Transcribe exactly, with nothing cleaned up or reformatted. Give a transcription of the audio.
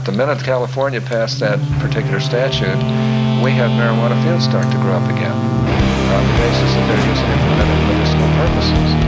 the minute California passed that particular statute, we had marijuana fields start to grow up again on the basis that they're using it for medical medicinal purposes.